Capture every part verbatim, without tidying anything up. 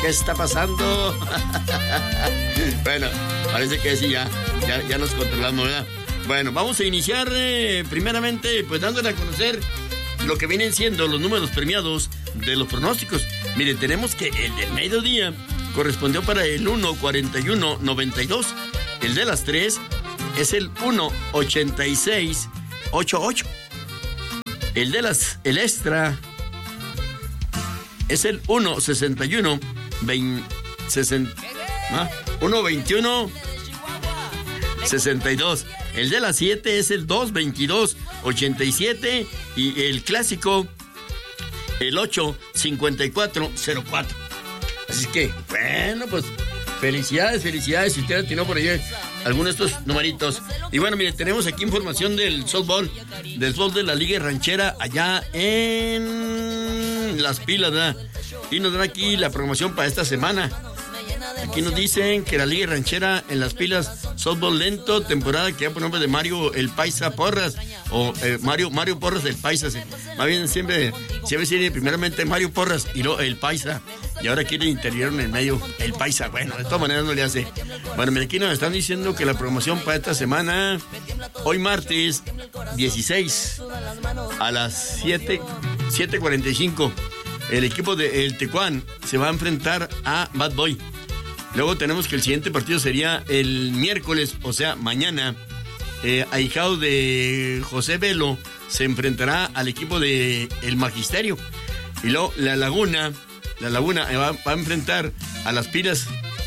¿Qué está pasando? Bueno, parece que sí, ya, ya, ya nos controlamos, ¿verdad? Bueno, vamos a iniciar eh, primeramente pues dándole a conocer lo que vienen siendo los números premiados de los pronósticos. Mire, tenemos que el del mediodía correspondió para el uno cuarenta y uno noventa y dos. El de las tres es el uno ochenta y seis ochenta y ocho. El de las, el extra es el uno sesenta y uno veinte, sesenta, ¿ah? uno veintiuno sesenta y dos. El de las siete es el dos veintidós ochenta y siete y el clásico el ocho cincuenta y cuatro cero cuatro. Así que, bueno, pues felicidades, felicidades si usted atinó por ahí algunos de estos numeritos. Y bueno, mire, tenemos aquí información del softball, del softball de la Liga Ranchera allá en Las Pilas, ¿verdad? Y nos dan aquí la programación para esta semana. Aquí nos dicen que la Liga Ranchera en Las Pilas, softball lento, temporada que ya por nombre de Mario el Paisa Porras, o eh, Mario Mario Porras el Paisa. Sí. Más bien siempre, siempre sigue primeramente Mario Porras y luego el Paisa. Y ahora quiere interior en el medio el Paisa. Bueno, de todas maneras no le hace. Bueno, mira, aquí nos están diciendo que la programación para esta semana, hoy martes dieciséis, a las siete cuarenta y cinco, el equipo de El Tecuán se va a enfrentar a Bad Boy. Luego tenemos que el siguiente partido sería el miércoles, o sea, mañana. Eh, ahijado de José Velo se enfrentará al equipo de El Magisterio. Y luego La Laguna, La Laguna va, va a enfrentar a Las Pilas.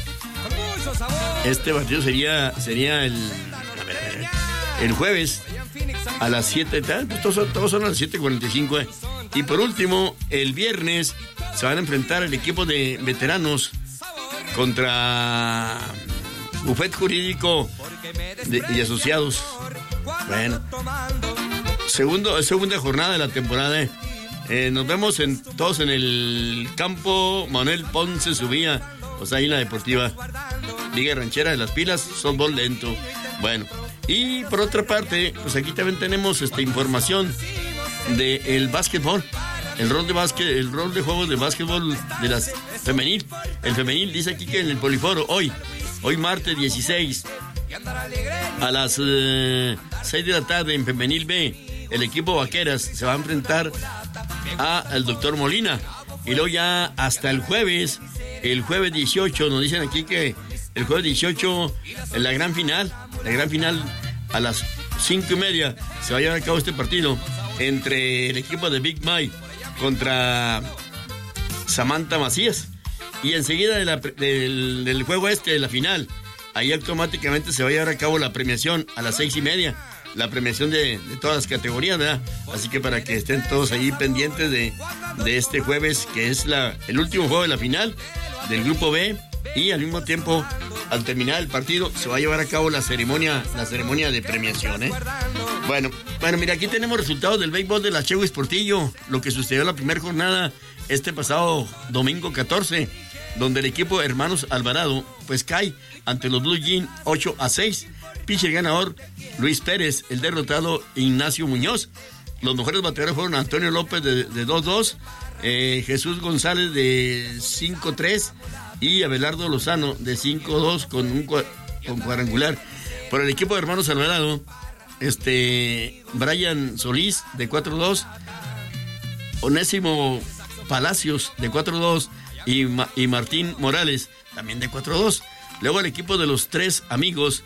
Este partido sería, sería el, a ver, a ver, el jueves a las siete. Pues todos, todos son a las siete cuarenta y cinco. Eh. Y por último, el viernes se van a enfrentar al equipo de veteranos contra Bufet Jurídico de, y Asociados. Bueno, segundo, segunda jornada de la temporada. Eh. Eh, nos vemos en, todos en el campo Manuel Ponce Subía, o sea, ahí en la deportiva Liga Ranchera de Las Pilas, softball lento. Bueno, y por otra parte, pues aquí también tenemos esta información del básquetbol. El rol de básquet, el rol de juegos de básquetbol de las femenil. El femenil dice aquí que en el Poliforo, hoy, hoy martes dieciséis, a las eh, seis de la tarde en femenil B, el equipo Vaqueras se va a enfrentar a el doctor Molina. Y luego ya hasta el jueves, el jueves dieciocho, nos dicen aquí que el jueves dieciocho, en la gran final, la gran final a las cinco y media, se va a llevar a cabo este partido entre el equipo de Big Mike contra Samantha Macías. Y enseguida de la, del, del juego este, de la final, ahí automáticamente se va a llevar a cabo la premiación a las seis y media. La premiación de, de todas las categorías, ¿verdad? Así que para que estén todos ahí pendientes de, de este jueves, que es la, el último juego de la final del grupo B, y al mismo tiempo, al terminar el partido, se va a llevar a cabo la ceremonia, la ceremonia de premiación, ¿eh? Bueno, bueno, mira, aquí tenemos resultados del béisbol de la Cheguis Portillo, lo que sucedió en la primera jornada este pasado domingo catorce, donde el equipo Hermanos Alvarado pues cae ante los Blue Jeans ocho a seis. Pitcher ganador Luis Pérez, el derrotado Ignacio Muñoz. Los mejores bateadores fueron Antonio López de, de dos dos, eh, Jesús González de cinco tres y Abelardo Lozano de cinco dos con un con cuadrangular. Por el equipo de Hermanos Alvarado, este Brian Solís de cuatro dos, Onésimo Palacios de cuatro dos y, Ma, y Martín Morales también de cuatro dos. Luego el equipo de los tres amigos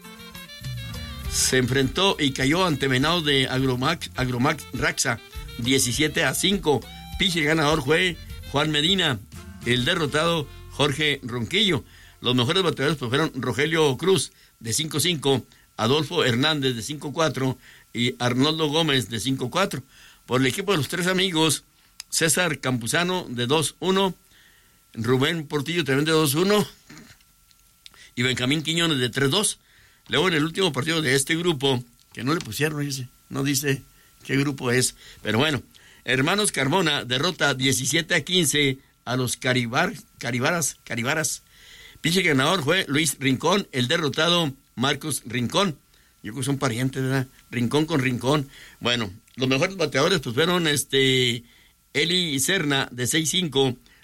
se enfrentó y cayó ante Venado de Agromax, Agromax Raxa diecisiete a cinco. Pitcher ganador fue Juan Medina, el derrotado Jorge Ronquillo. Los mejores bateadores pues fueron Rogelio Cruz de cinco cinco, Adolfo Hernández de cinco cuatro y Arnoldo Gómez de cinco cuatro. Por el equipo de los tres amigos, César Campuzano de dos uno, Rubén Portillo también de dos uno y Benjamín Quiñones de tres dos. Luego en el último partido de este grupo, que no le pusieron, dice, no dice qué grupo es, pero bueno, Hermanos Carmona derrota diecisiete a quince a los Caribar, Caribaras, Caribaras. Pinche ganador fue Luis Rincón, el derrotado Marcos Rincón. Yo creo que son parientes, ¿verdad? Rincón con Rincón. Bueno, los mejores bateadores pues fueron este Eli Serna de seis cinco,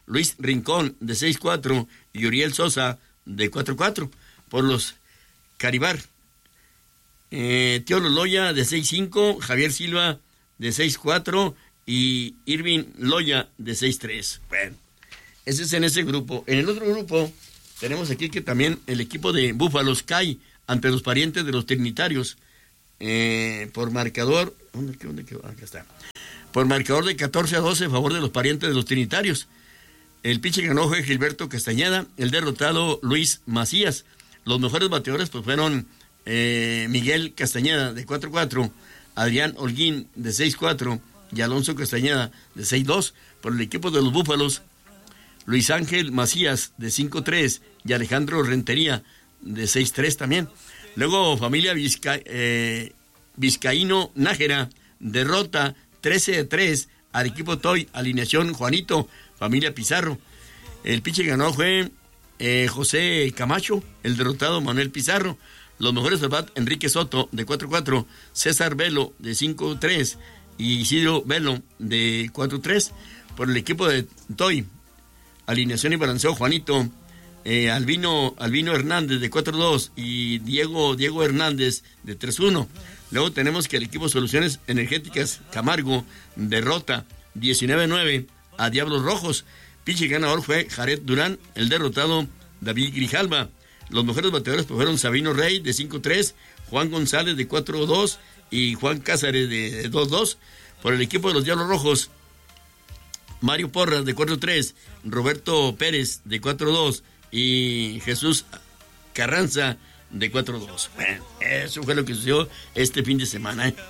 Luis Rincón de seis cuatro y Uriel Sosa de cuatro cuatro. Por los Caribar, eh, Tío Loya de seis cinco, Javier Silva de seis cuatro y Irving Loya de seis tres. Bueno, ese es en ese grupo. En el otro grupo tenemos aquí que también el equipo de Búfalos cae ante los parientes de los Trinitarios eh, por marcador. ¿Dónde, dónde quedó? Acá está. Por marcador de catorce a doce a favor de los parientes de los Trinitarios. El pitcher ganó fue Gilberto Castañeda, el derrotado Luis Macías. Los mejores bateadores pues fueron eh, Miguel Castañeda de cuatro cuatro, Adrián Holguín de seis cuatro y Alonso Castañeda de seis dos. Por el equipo de los Búfalos, Luis Ángel Macías de cinco tres y Alejandro Rentería de seis tres también. Luego familia Vizca, eh, Vizcaíno Nájera derrota trece a tres al equipo Toy, alineación Juanito, familia Pizarro. El pitcher ganó fue eh, José Camacho, el derrotado Manuel Pizarro. Los mejores al bat, Enrique Soto de cuatro cuatro, César Velo de cinco tres y Isidro Velo de cuatro tres. Por el equipo de Toy, alineación y balanceo Juanito, eh, Albino, Albino Hernández de cuatro dos y Diego, Diego Hernández de tres uno. Luego tenemos que el equipo Soluciones Energéticas Camargo derrota diecinueve nueve a Diablos Rojos. Pitcher ganador fue Jared Durán, el derrotado David Grijalva. Los mejores bateadores pues fueron Sabino Rey de cinco tres, Juan González de cuatro dos y Juan Cázares de dos dos. Por el equipo de los Diablos Rojos, Mario Porras de cuatro tres, Roberto Pérez de cuatro dos y Jesús Carranza de cuatro dos. Bueno, eso fue lo que sucedió este fin de semana, ¿eh?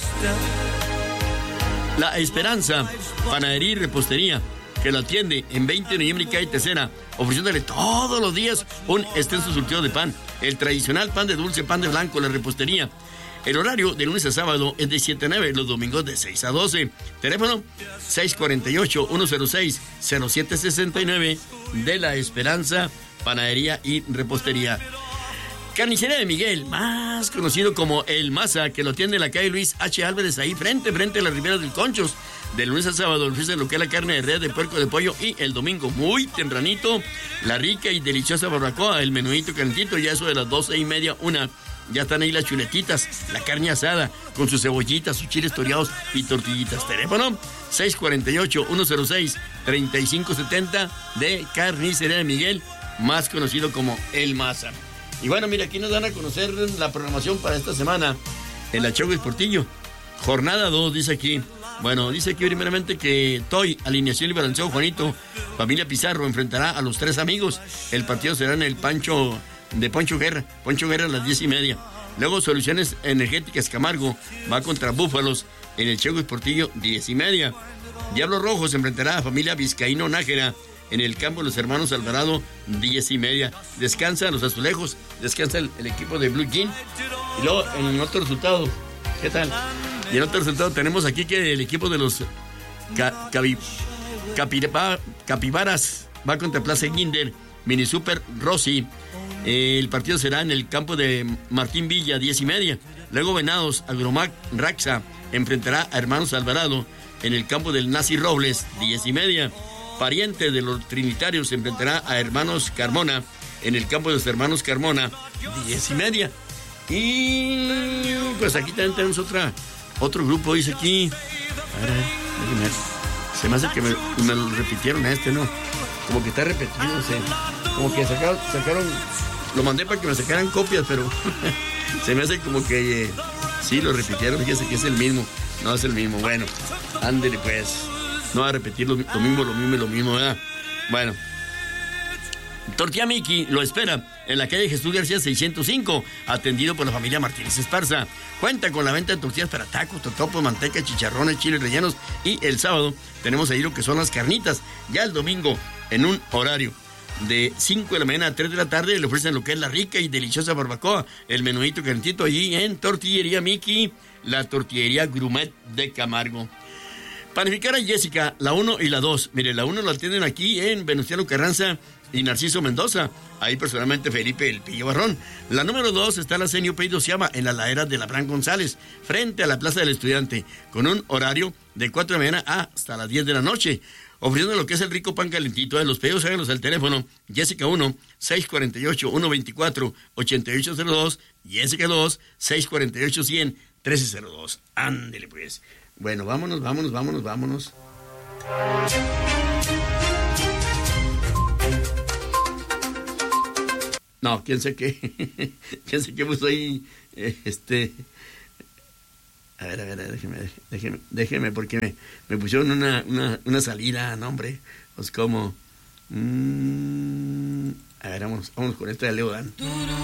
La Esperanza, panadería y repostería, que lo atiende en veinte de noviembre y calle Tercera, ofreciéndole todos los días un extenso surtido de pan, el tradicional pan de dulce, pan de blanco, la repostería. El horario de lunes a sábado es de siete a nueve, los domingos de seis a doce. Teléfono seis cuatro ocho, uno cero seis, cero siete seis nueve de La Esperanza, panadería y repostería. Carnicería de Miguel, más conocido como El Maza, que lo atiende en la calle Luis H. Álvarez, ahí frente, frente a la Ribera del Conchos. De lunes a sábado ofrece lo que es la carne de res, de puerco, de pollo, y el domingo, muy tempranito, la rica y deliciosa barbacoa, el menudito calentito, ya eso de las doce y media, una. Ya están ahí las chuletitas, la carne asada, con sus cebollitas, sus chiles toreados y tortillitas. Teléfono seis cuatro ocho, uno cero seis, tres cinco siete cero de Carnicería de Miguel, más conocido como El Maza. Y bueno, mira, aquí nos dan a conocer la programación para esta semana en la Chagüis Portillo. Jornada dos, dice aquí. Bueno, dice aquí primeramente que Toy, alineación y balanceo Juanito, familia Pizarro, enfrentará a los tres amigos. El partido será en el Pancho de Poncho Guerra. Poncho Guerra a las diez y media. Luego Soluciones Energéticas Camargo va contra Búfalos en el Chagüis Portillo, diez y media. Diablos Rojos enfrentará a familia Vizcaíno Nájera en el campo de los hermanos Alvarado, diez y media. Descansan los Azulejos, descansa el, el equipo de Blue Jean. Y luego en otro resultado, ¿qué tal? Y en otro resultado tenemos aquí que el equipo de los ca, cabi, capiba, Capibaras va contra Plaza Guinder, Mini Super Rossi. Eh, el partido será en el campo de Martín Villa, diez y media. Luego Venados, Agromac Raxa enfrentará a Hermanos Alvarado en el campo del Nazi Robles, diez y media. Pariente de los Trinitarios se enfrentará a Hermanos Carmona en el campo de los Hermanos Carmona, diez y media. Y pues aquí también tenemos otra, otro grupo, dice aquí. A ver, a ver, déjame ver. Se me hace que me, me lo repitieron a este, ¿no? Como que está repetido, no sé. Como que sacaron, sacaron, lo mandé para que me sacaran copias, pero se me hace como que eh, sí, lo repitieron, fíjese que es el mismo. No es el mismo, bueno, ándele pues. No va a repetir lo, lo mismo, lo mismo y lo mismo, ¿verdad? Bueno. Tortilla Miki lo espera en la calle Jesús García seiscientos cinco, atendido por la familia Martínez Esparza. Cuenta con la venta de tortillas para tacos, totopos, manteca, chicharrones, chiles rellenos. Y el sábado tenemos ahí lo que son las carnitas. Ya el domingo, en un horario de cinco de la mañana a tres de la tarde, le ofrecen lo que es la rica y deliciosa barbacoa, el menudito calentito allí en Tortillería Miki, la tortillería Grumet de Camargo. Panificar a Jessica, la uno y la dos. Mire, la uno la atienden aquí en Venustiano Carranza y Narciso Mendoza. Ahí personalmente Felipe El Pillo Barrón. La número dos está la Senio Pei Dosiama en la ladera de Labrán González, frente a la Plaza del Estudiante, con un horario de cuatro de la mañana hasta las diez de la noche. ofreciendo lo que es el rico pan calentito. De los pedidos, háganlos al teléfono Jessica uno, seis cuatro ocho, uno veinticuatro, ochenta y ocho cero dos, Jessica dos, seis cuatro ocho, cien, trece cero dos. Ándele pues. Bueno, vámonos, vámonos, vámonos, vámonos. No, quién sé qué, quién sé qué puso ahí, este... A ver, a ver, déjeme, déjeme, déjeme, porque me, me pusieron una, una, una salida, no, hombre, pues como... Mmm, a ver, vámonos, vámonos con esta de Leo Dan.